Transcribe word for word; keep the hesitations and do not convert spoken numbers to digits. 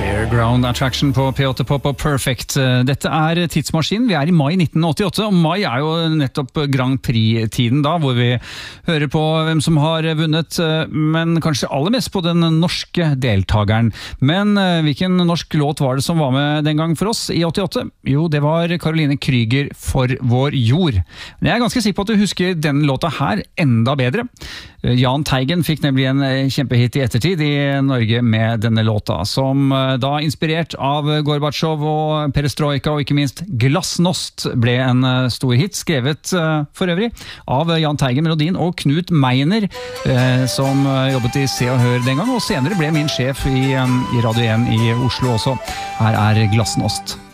Fairground Attraction på P åtte Pop og Perfect. Dette er tidsmaskinen. Vi er i mai nitten åttiåtte, og mai er jo nettopp Grand Prix-tiden da, hvor vi hører på hvem som har vunnet, men kanskje aller mest på den norske deltageren. Men hvilken norsk låt var det som var med den gang for oss i åttiåtte? Jo, det var Caroline Krüger, For vår jord. Men jeg er ganske sikker på at du husker denne låta her enda bedre. Jahn Teigen fikk nemlig en kjempehit i ettertid i Norge med denne låta, som da inspirert av Gorbatsjov og Perestroika og ikke minst Glasnost ble en stor hit, skrevet for øvrig av Jahn Teigen, melodien, og Knut Meiner, som jobbet i Se og Hør den gang, og senere ble min sjef i, i Radio en i Oslo også. Her er Glasnost.